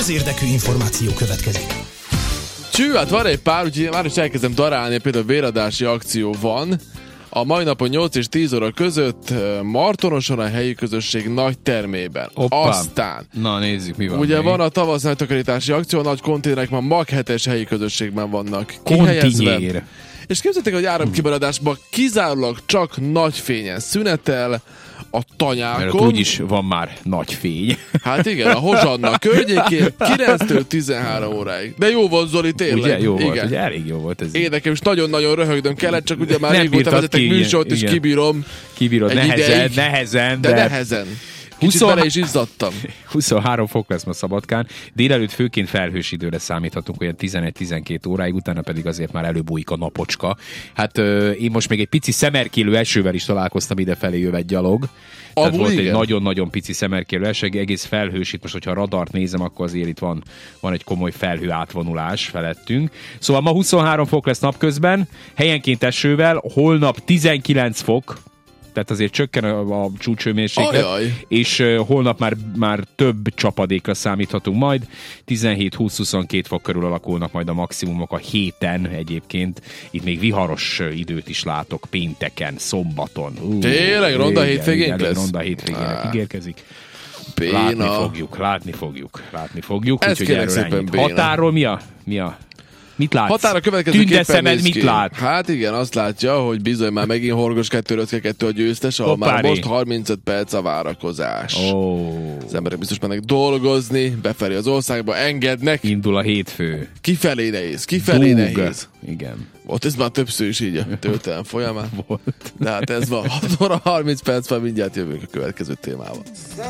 közérdekű információ következik. Hát van egy pár, úgyhogy már is elkezdem darálni, például véradási akció van. A mai napon 8 és 10 óra között Martonoson a helyi közösség nagy termében. Hoppá. Aztán. Na nézzük, mi van. Ugye még. van a tavasz nagy takarítási akció, a nagy konténerek már MAG 7-es helyi közösségben vannak kihelyezve. Kontinyér. És képzeljétek, hogy áramkimaradásban kizárólag csak nagy fényen szünetel, a tanyákon. Mert úgyis van már nagy fény. Hát igen, a Hozsanna környékén 9-től 13 óráig. De jó volt, Zoli, tényleg. Ugye, jó igen. volt, ugye elég jó volt ez. Én nekem is nagyon-nagyon röhögdöm kellett, csak ugye már Nem régóta bírtad vezetek ki, műsort, és igen. kibírom. Kibírod egy nehezen, ideig, de nehezen. Kicsit 20 bele is izzadtam. 23 fok lesz ma Szabadkán. Délelőtt főként felhős időre számíthatunk, olyan 11-12 óráig, utána pedig azért már előbújik a napocska. Hát én most még egy pici szemerkélő esővel is találkoztam idefelé jövet gyalog. Tehát volt egy nagyon-nagyon pici szemerkélő eső, egész felhős. Itt most, hogyha a radart nézem, akkor azért itt van egy komoly felhő átvonulás felettünk. Szóval ma 23 fok lesz napközben, helyenként esővel, holnap 19 fok, tehát azért csökken a csúcshőmérséklet, és holnap már több csapadékra számíthatunk majd. 17-20-22 fok körül alakulnak majd a maximumok a héten egyébként. Itt még viharos időt is látok pénteken, szombaton. Tényleg? Ronda hétvégén lesz? Ronda hétvégének ígérkezik. Béna. Látni fogjuk. Ez kérlek szépen béna. Határól mi a mit látsz? Határa következőképpen néz ki. Mit lát? Hát igen, azt látja, hogy bizony már megint Horgos 2-5-2 a győztes, ahol már most 35 perc a várakozás. Az emberek biztos mennek dolgozni, befelé az országba engednek. Indul a hétfő. Kifelé nehéz. Igen. Volt ez már többször is így a történelem folyamán. Volt. De hát ez van. 6 óra 30 perc, már mindjárt jövünk a következő témával.